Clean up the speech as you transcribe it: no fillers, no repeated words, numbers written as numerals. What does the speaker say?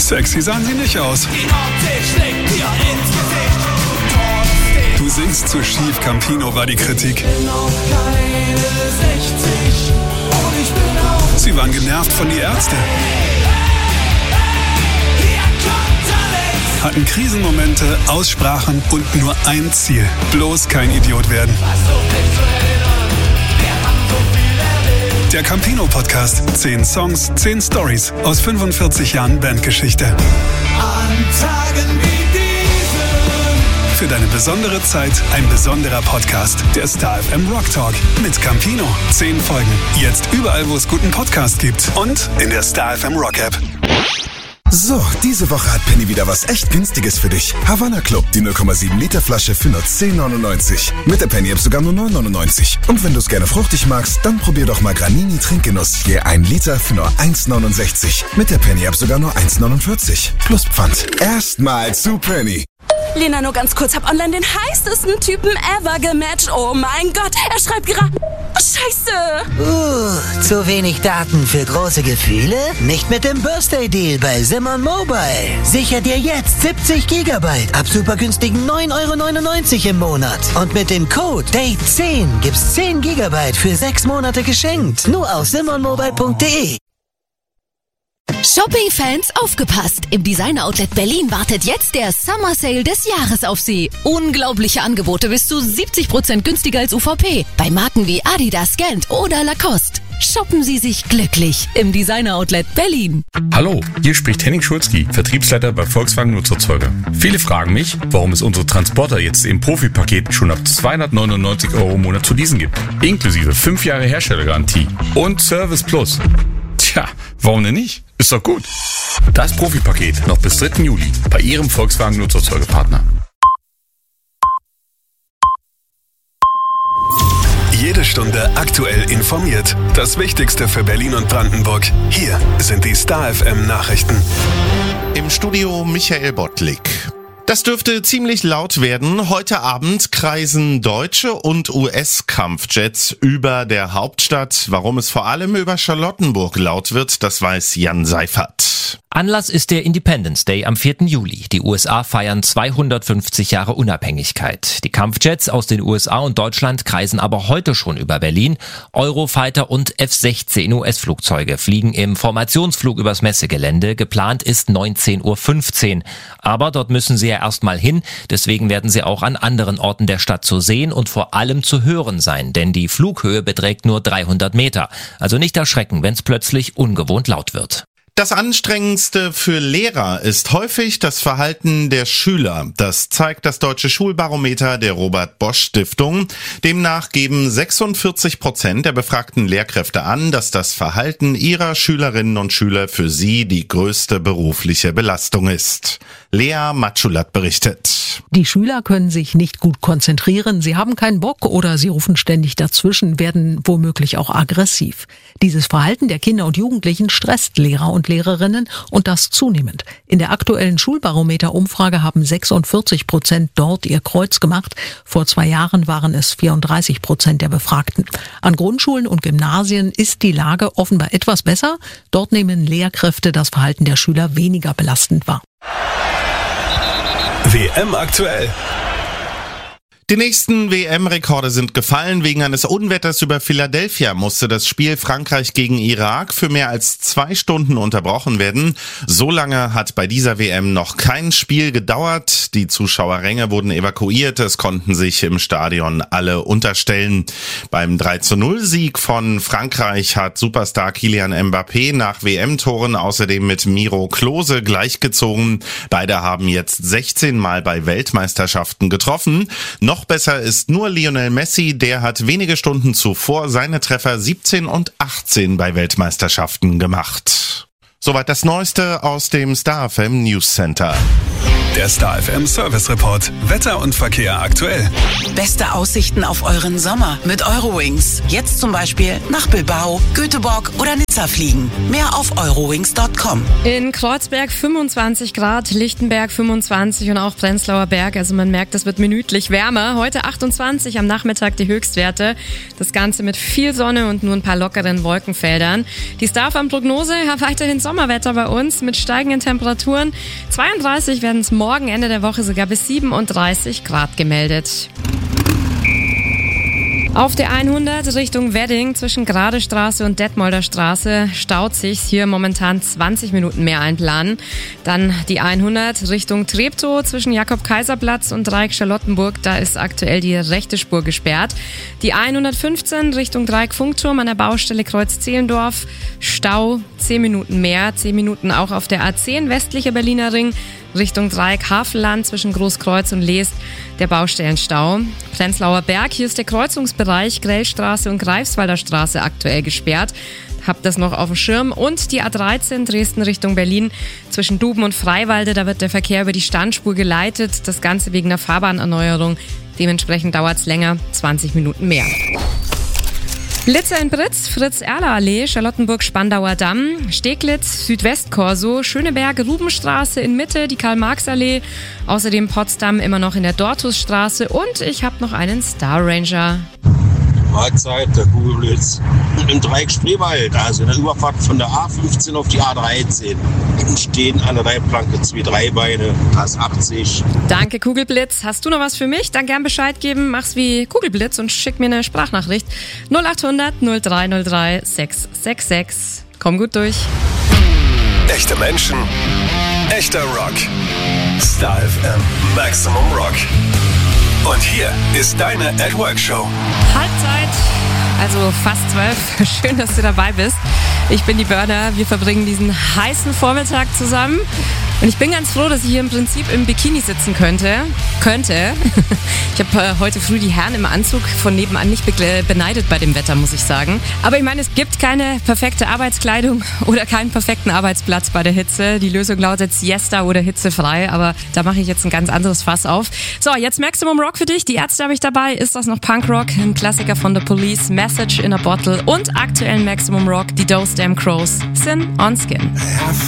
Sexy sahen sie nicht aus. Du singst zu schief, Campino, war die Kritik. Sie waren genervt von die Ärzte. Hatten Krisenmomente, Aussprachen und nur ein Ziel. Bloß kein Idiot werden. Der Campino-Podcast. 10 Songs, 10 Stories aus 45 Jahren Bandgeschichte. An Tagen wie diesen. Für deine besondere Zeit ein besonderer Podcast. Der Star FM Rock Talk mit Campino. 10 Folgen. Jetzt überall, wo es guten Podcast gibt. Und in der Star FM Rock App. So, diese Woche hat Penny wieder was echt Günstiges für dich. Havana Club, die 0,7 Liter Flasche für nur 10,99. Mit der Penny App sogar nur 9,99. Und wenn du es gerne fruchtig magst, dann probier doch mal Granini Trinkgenuss. Je 1 Liter für nur 1,69. Mit der Penny App sogar nur 1,49. Plus Pfand. Erstmal zu Penny. Lena, nur ganz kurz, hab online den heißesten Typen ever gematcht. Oh mein Gott, er schreibt gerade... Scheiße! Zu wenig Daten für große Gefühle? Nicht mit dem Birthday Deal bei Simon Mobile. Sicher dir jetzt 70 Gigabyte ab super günstigen 9,99 € im Monat. Und mit dem Code DATE10 gibt's 10 Gigabyte für 6 Monate geschenkt. Nur auf simonmobile.de. Shopping-Fans, aufgepasst! Im Designer-Outlet Berlin wartet jetzt der Summer Sale des Jahres auf Sie. Unglaubliche Angebote bis zu 70% günstiger als UVP. Bei Marken wie Adidas, Gant oder Lacoste. Shoppen Sie sich glücklich im Designer-Outlet Berlin. Hallo, hier spricht Henning Schulzky, Vertriebsleiter bei Volkswagen Nutzerzeuger. Viele fragen mich, warum es unsere Transporter jetzt im Profi-Paket schon ab 299 € im Monat zu leasen gibt. Inklusive 5 Jahre Herstellergarantie und Service Plus. Tja, warum denn nicht? Ist doch gut. Das Profi-Paket noch bis 3. Juli bei Ihrem Volkswagen Nutzerzeugerpartner. Jede Stunde aktuell informiert. Das Wichtigste für Berlin und Brandenburg. Hier sind die Star FM Nachrichten. Im Studio Michael Bottlik. Das dürfte ziemlich laut werden. Heute Abend kreisen deutsche und US-Kampfjets über der Hauptstadt. Warum es vor allem über Charlottenburg laut wird, das weiß Jan Seifert. Anlass ist der Independence Day am 4. Juli. Die USA feiern 250 Jahre Unabhängigkeit. Die Kampfjets aus den USA und Deutschland kreisen aber heute schon über Berlin. Eurofighter und F-16 US-Flugzeuge fliegen im Formationsflug übers Messegelände. Geplant ist 19:15 Uhr. Aber dort müssen sie ja erstmal hin. Deswegen werden sie auch an anderen Orten der Stadt zu sehen und vor allem zu hören sein. Denn die Flughöhe beträgt nur 300 Meter. Also nicht erschrecken, wenn es plötzlich ungewohnt laut wird. Das Anstrengendste für Lehrer ist häufig das Verhalten der Schüler. Das zeigt das Deutsche Schulbarometer der Robert-Bosch-Stiftung. Demnach geben 46% der befragten Lehrkräfte an, dass das Verhalten ihrer Schülerinnen und Schüler für sie die größte berufliche Belastung ist. Lea Matschulat berichtet. Die Schüler können sich nicht gut konzentrieren, sie haben keinen Bock oder sie rufen ständig dazwischen, werden womöglich auch aggressiv. Dieses Verhalten der Kinder und Jugendlichen stresst Lehrer und Lehrerinnen und das zunehmend. In der aktuellen Schulbarometer-Umfrage haben 46% dort ihr Kreuz gemacht. Vor 2 Jahren waren es 34% der Befragten. An Grundschulen und Gymnasien ist die Lage offenbar etwas besser. Dort nehmen Lehrkräfte das Verhalten der Schüler weniger belastend wahr. WM aktuell. Die nächsten WM-Rekorde sind gefallen. Wegen eines Unwetters über Philadelphia musste das Spiel Frankreich gegen Irak für mehr als 2 Stunden unterbrochen werden. So lange hat bei dieser WM noch kein Spiel gedauert. Die Zuschauerränge wurden evakuiert. Es konnten sich im Stadion alle unterstellen. Beim 3:0-Sieg von Frankreich hat Superstar Kylian Mbappé nach WM-Toren außerdem mit Miro Klose gleichgezogen. Beide haben jetzt 16 Mal bei Weltmeisterschaften getroffen. Noch besser ist nur Lionel Messi, der hat wenige Stunden zuvor seine Treffer 17 und 18 bei Weltmeisterschaften gemacht. Soweit das Neueste aus dem Star FM News Center. Der Star FM Service Report. Wetter und Verkehr aktuell. Beste Aussichten auf euren Sommer mit Eurowings. Jetzt zum Beispiel nach Bilbao, Göteborg oder Nizza fliegen. Mehr auf eurowings.com. In Kreuzberg 25 Grad, Lichtenberg 25 und auch Prenzlauer Berg. Also man merkt, es wird minütlich wärmer. Heute 28, am Nachmittag die Höchstwerte. Das Ganze mit viel Sonne und nur ein paar lockeren Wolkenfeldern. Die Starfarm-Prognose, weiterhin sonnig. Sommerwetter bei uns mit steigenden Temperaturen. 32 werden es morgen Ende der Woche sogar bis 37 Grad gemeldet. Auf der 100 Richtung Wedding zwischen Gradestraße und Detmolder Straße staut sich hier momentan 20 Minuten mehr einplanen. Dann die 100 Richtung Treptow zwischen Jakob-Kaiser-Platz und Dreieck Charlottenburg. Da ist aktuell die rechte Spur gesperrt. Die 115 Richtung Dreieck Funkturm an der Baustelle Kreuz-Zehlendorf. Stau 10 Minuten mehr. 10 Minuten auch auf der A10 westlicher Berliner Ring. Richtung Dreieck Havelland zwischen Großkreuz und Leest der Baustellenstau. Prenzlauer Berg, hier ist der Kreuzungsbereich Grellstraße und Greifswalder Straße aktuell gesperrt. Habt das noch auf dem Schirm. Und die A13 Dresden Richtung Berlin zwischen Duben und Freiwalde, da wird der Verkehr über die Standspur geleitet. Das Ganze wegen der Fahrbahnerneuerung. Dementsprechend dauert es länger, 20 Minuten mehr. Blitzer in Britz, Fritz-Erler-Allee, Charlottenburg-Spandauer Damm, Steglitz, Südwestkorso, Schöneberg, Rubenstraße in Mitte, die Karl-Marx-Allee, außerdem Potsdam immer noch in der Dortusstraße und ich habe noch einen Star Ranger. Mahlzeit, der Kugelblitz. Im Dreieck Spreewald, also in der Überfahrt von der A15 auf die A13, stehen an der Leitplanke 2 Dreibeine, das 80. Danke, Kugelblitz. Hast du noch was für mich? Dann gern Bescheid geben. Mach's wie Kugelblitz und schick mir eine Sprachnachricht. 0800 0303 666. Komm gut durch. Echte Menschen, echter Rock. Star FM Maximum Rock. Und hier ist deine At Work Show. Halbzeit, also fast 12. Schön, dass du dabei bist. Ich bin die Burner. Wir verbringen diesen heißen Vormittag zusammen. Und ich bin ganz froh, dass ich hier im Prinzip im Bikini sitzen könnte. Ich habe heute früh die Herren im Anzug von nebenan nicht beneidet bei dem Wetter, muss ich sagen. Aber ich meine, es gibt keine perfekte Arbeitskleidung oder keinen perfekten Arbeitsplatz bei der Hitze. Die Lösung lautet Siesta oder hitzefrei, aber da mache ich jetzt ein ganz anderes Fass auf. So, jetzt Maximum Rock für dich. Die Ärzte habe ich dabei. Ist das noch Punkrock? Ein Klassiker von The Police, Message in a Bottle und aktuellen Maximum Rock, die Those Damn Crows, Sin on Skin.